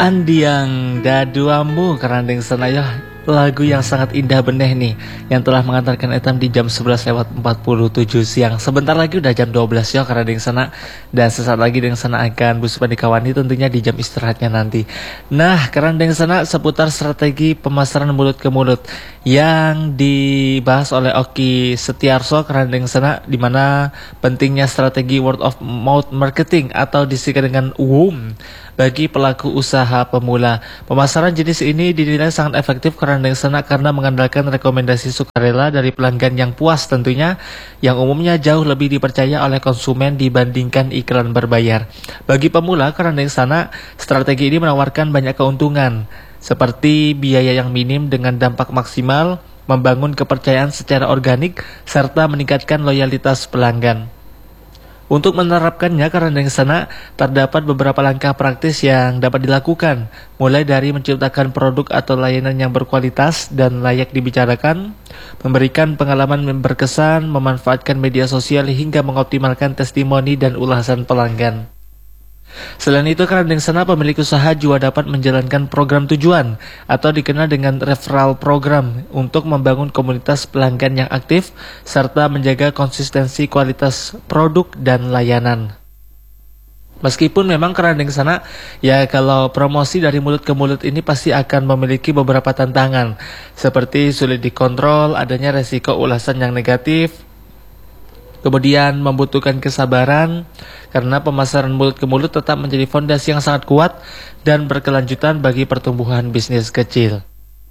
Andiang Daduamu kerandeng senayah, lagu yang sangat indah beneh nih yang telah mengantarkan etam di jam 11:47 siang. Sebentar lagi udah jam 12 ya kerandeng sana, dan sesaat lagi dengan sana akan busupan dikawani tentunya di jam istirahatnya nanti. Nah, kerandeng sana seputar strategi pemasaran mulut ke mulut yang dibahas oleh Oki Setiarso kerandeng sana, di mana pentingnya strategi word of mouth marketing atau disingkat dengan WOM bagi pelaku usaha pemula. Pemasaran jenis ini dinilai sangat efektif karena mengandalkan rekomendasi sukarela dari pelanggan yang puas tentunya, yang umumnya jauh lebih dipercaya oleh konsumen dibandingkan iklan berbayar. Bagi pemula kerandeng sana, strategi ini menawarkan banyak keuntungan seperti biaya yang minim dengan dampak maksimal, membangun kepercayaan secara organik, serta meningkatkan loyalitas pelanggan. Untuk menerapkannya kerandeng sana, terdapat beberapa langkah praktis yang dapat dilakukan, mulai dari menciptakan produk atau layanan yang berkualitas dan layak dibicarakan, memberikan pengalaman yang berkesan, memanfaatkan media sosial hingga mengoptimalkan testimoni dan ulasan pelanggan. Selain itu, kerandeng sana pemilik usaha juga dapat menjalankan program tujuan atau dikenal dengan referral program untuk membangun komunitas pelanggan yang aktif serta menjaga konsistensi kualitas produk dan layanan. Meskipun memang kerandeng sana ya, kalau promosi dari mulut ke mulut ini pasti akan memiliki beberapa tantangan, seperti sulit dikontrol, adanya resiko ulasan yang negatif, kemudian membutuhkan kesabaran karena pemasaran mulut ke mulut tetap menjadi fondasi yang sangat kuat dan berkelanjutan bagi pertumbuhan bisnis kecil.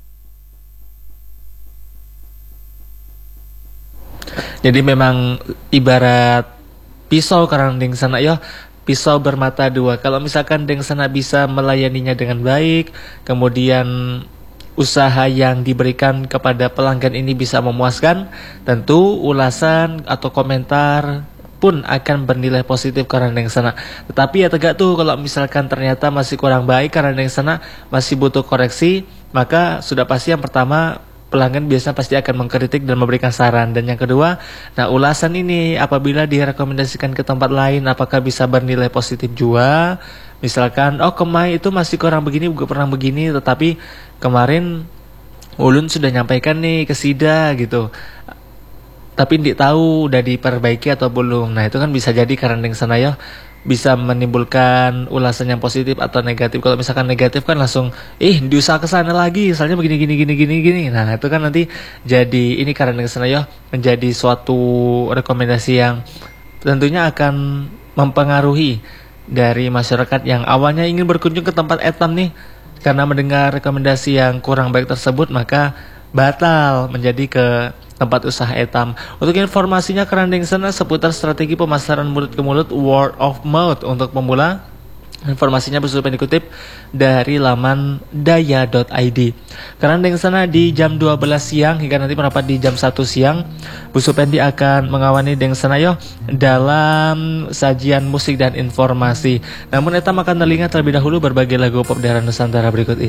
Jadi memang ibarat pisau kerandeng sana ya, pisau bermata dua. Kalau misalkan deng sana bisa melayaninya dengan baik, kemudian usaha yang diberikan kepada pelanggan ini bisa memuaskan, tentu ulasan atau komentar pun akan bernilai positif kerandeng sana. Tetapi ya tegak tuh, kalau misalkan ternyata masih kurang baik kerandeng sana, masih butuh koreksi, maka sudah pasti yang pertama pelanggan biasanya pasti akan mengkritik dan memberikan saran. Dan yang kedua, nah ulasan ini apabila direkomendasikan ke tempat lain, apakah bisa bernilai positif juga? Misalkan, oh kemarin itu masih kurang begini, kurang begini, tetapi kemarin ulun sudah nyampaikan nih ke Sida gitu, tapi ndik tahu udah diperbaiki atau belum. Nah itu kan bisa jadi kerandeng sana ya, bisa menimbulkan ulasan yang positif atau negatif. Kalau misalkan negatif kan langsung diusaha ke sana lagi, misalnya begini gini. Nah itu kan nanti jadi ini kerandeng sana ya, menjadi suatu rekomendasi yang tentunya akan mempengaruhi dari masyarakat yang awalnya ingin berkunjung ke tempat etam nih, karena mendengar rekomendasi yang kurang baik tersebut maka batal menjadi ke tempat usaha etam. Untuk informasinya kerandeng sana seputar strategi pemasaran mulut ke mulut, word of mouth untuk pemula, informasinya bersupan dikutip dari laman daya.id. Kerandeng sana di jam 12 siang hingga nanti merapat di jam 1 siang, Bu Supendi akan mengawani deng sana yo dalam sajian musik dan informasi. Namun etam akan telinga terlebih dahulu berbagai lagu pop daerah Nusantara berikut ini.